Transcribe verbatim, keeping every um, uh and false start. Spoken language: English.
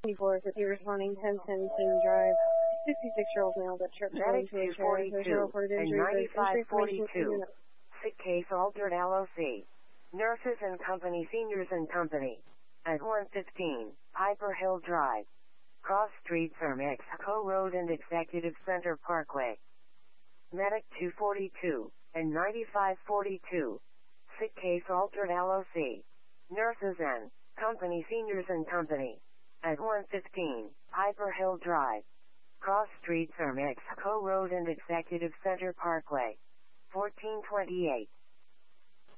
twenty-four fifty responding ten ten King Drive. sixty-six-year-old male that tripped Medic into a two chair. There's no forty-two reported and injuries. ninety-five forty-two. Sick case altered L O C. Nurses and Company Seniors and Company. At one fifteen, Piper Hill Drive. Cross Street from Mexico Road and Executive Center Parkway. Medic two forty-two and ninety-five forty-two. Sick case altered L O C. Nurses and Company Seniors and Company. At one fifteen, Piper Hill Drive. Cross Street from Mexico Road and Executive Center Parkway. fourteen twenty-eight.